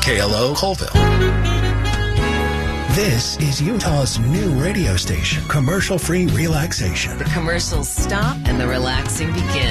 KLO Colville. This is Utah's new radio station, commercial-free relaxation. The commercials stop and the relaxing begins.